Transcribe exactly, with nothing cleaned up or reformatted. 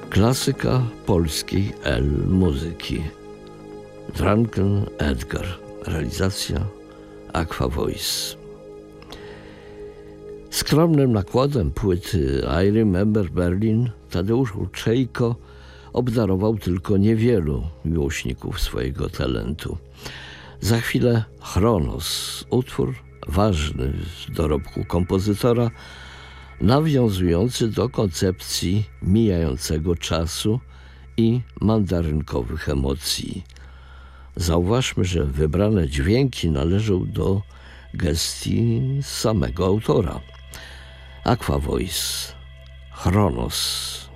Klasyka polskiej el-muzyki. Drunken Edgar. Realizacja Aqua Voice. Skromnym nakładem płyty I Remember Berlin Tadeusz Łuczejko obdarował tylko niewielu miłośników swojego talentu. Za chwilę Chronos, utwór ważny w dorobku kompozytora, nawiązujący do koncepcji mijającego czasu i mandarynkowych emocji. Zauważmy, że wybrane dźwięki należą do gestii samego autora. Aqua Voice, Chronos.